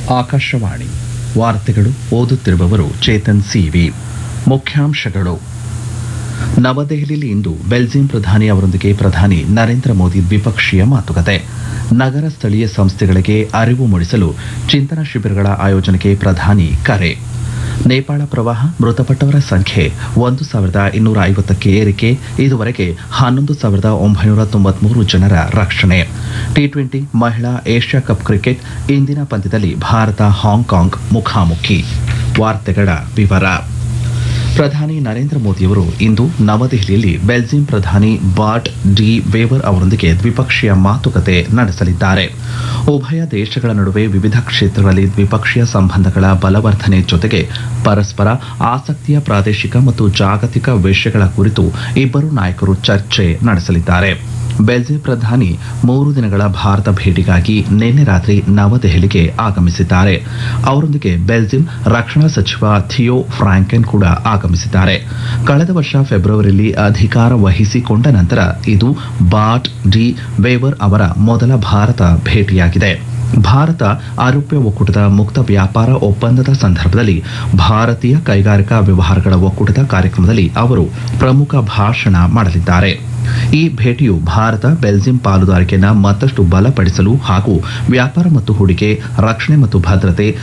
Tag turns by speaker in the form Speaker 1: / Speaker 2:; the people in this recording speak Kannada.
Speaker 1: ಆಕಾಶವಾಣಿ ವಾರ್ತೆಗಳು ಓದುತ್ತಿರುವವರು ಚೇತನ್ ಸಿವಿ. ಮುಖ್ಯಾಂಶಗಳು. ನವದೆಹಲಿಯಲ್ಲಿ ಇಂದು ಬೆಲ್ಜಿಯಂ ಪ್ರಧಾನಿ ಅವರೊಂದಿಗೆ ಪ್ರಧಾನಿ ನರೇಂದ್ರ ಮೋದಿ ದ್ವಿಪಕ್ಷೀಯ ಮಾತುಕತೆ. ನಗರ ಸ್ಥಳೀಯ ಸಂಸ್ಥೆಗಳಿಗೆ ಅರಿವು ಮೂಡಿಸಲು ಚಿಂತನಾ ಶಿಬಿರಗಳ ಆಯೋಜನೆಗೆ ಪ್ರಧಾನಿ ಕರೆ. ನೇಪಾಳ ಪ್ರವಾಹ ಮೃತಪಟ್ಟವರ ಸಂಖ್ಯೆ 1250ಕ್ಕೆ ಏರಿಕೆ. ಇದುವರೆಗೆ 11,993 ಜನರ ರಕ್ಷಣೆ. ಟಿ20 ಮಹಿಳಾ ಏಷ್ಯಾ ಕಪ್ ಕ್ರಿಕೆಟ್ ಇಂದಿನ ಪಂದ್ಯದಲ್ಲಿ ಭಾರತ ಹಾಂಕಾಂಗ್ ಮುಖಾಮುಖಿ. ವಾರ್ತೆಗಳ ವಿವರ. ಪ್ರಧಾನಿ ನರೇಂದ್ರ ಮೋದಿಯವರು ಇಂದು ನವದೆಹಲಿಯಲ್ಲಿ ಬೆಲ್ಜಿಯಂ ಪ್ರಧಾನಿ ಬಾರ್ಟ್ ಡಿ ವೇವರ್ ಅವರೊಂದಿಗೆ ದ್ವಿಪಕ್ಷೀಯ ಮಾತುಕತೆ ನಡೆಸಲಿದ್ದಾರೆ. ಉಭಯ ದೇಶಗಳ ನಡುವೆ ವಿವಿಧ ಕ್ಷೇತ್ರಗಳಲ್ಲಿ ದ್ವಿಪಕ್ಷೀಯ ಸಂಬಂಧಗಳ ಬಲವರ್ಧನೆ ಜೊತೆಗೆ ಪರಸ್ಪರ ಆಸಕ್ತಿಯ ಪ್ರಾದೇಶಿಕ ಮತ್ತು ಜಾಗತಿಕ ವಿಷಯಗಳ ಕುರಿತು ಇಬ್ಬರು ನಾಯಕರು ಚರ್ಚೆ ನಡೆಸಲಿದ್ದಾರೆ. ಬೆಲ್ಜಿಯಂ ಪ್ರಧಾನಿ 3 ದಿನಗಳ ಭಾರತ ಭೇಟಿಗಾಗಿ ನಿನ್ನೆ ರಾತ್ರಿ ನವದೆಹಲಿಗೆ ಆಗಮಿಸಿದ್ದಾರೆ. ಅವರೊಂದಿಗೆ ಬೆಲ್ಜಿಯಂ ರಕ್ಷಣಾ ಸಚಿವ ಥಿಯೋ ಫ್ರಾಂಕೆನ್ ಕೂಡ ಆಗಮಿಸಿದ್ದಾರೆ. ಕಳೆದ ವರ್ಷ ಫೆಬ್ರವರಿಯಲ್ಲಿ ಅಧಿಕಾರ ವಹಿಸಿಕೊಂಡ ನಂತರ ಇದು ಬಾರ್ಟ್ ಡಿ ವೇವರ್ ಅವರ ಮೊದಲ ಭಾರತ ಭೇಟಿಯಾಗಿದೆ. ಭಾರತ ಐರೋಪ್ಯ ಒಕ್ಕೂಟದ ಮುಕ್ತ ವ್ಯಾಪಾರ ಒಪ್ಪಂದದ ಸಂದರ್ಭದಲ್ಲಿ ಭಾರತೀಯ ಕೈಗಾರಿಕಾ ವ್ಯವಹಾರಗಳ ಒಕ್ಕೂಟದ ಕಾರ್ಯಕ್ರಮದಲ್ಲಿ ಅವರು ಪ್ರಮುಖ ಭಾಷಣ ಮಾಡಲಿದ್ದಾರೆ. ಈ ಭೇಟಿಯು ಭಾರತ ಬೆಲ್ಜಿಯಂ ಪಾಲುದಾರಿಕೆಯನ್ನು ಮತ್ತಷ್ಟು ಬಲಪಡಿಸಲು ಹಾಗೂ ವ್ಯಾಪಾರ ಮತ್ತು ಹೂಡಿಕೆ, ರಕ್ಷಣೆ ಮತ್ತು ಭದ್ರತೆ,